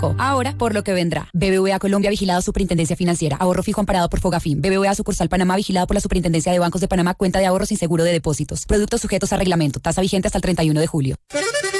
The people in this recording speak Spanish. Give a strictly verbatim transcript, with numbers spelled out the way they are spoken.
Co. Ahora, por lo que vendrá. B B V A Colombia, vigilado Superintendencia Financiera. Ahorro fijo amparado por Fogafín. B B V A sucursal Panamá, vigilado por la Superintendencia de Bancos de Panamá. Cuenta de ahorros sin seguro de depósitos. Productos sujetos a reglamento. Tasa vigente hasta el treinta y uno de julio.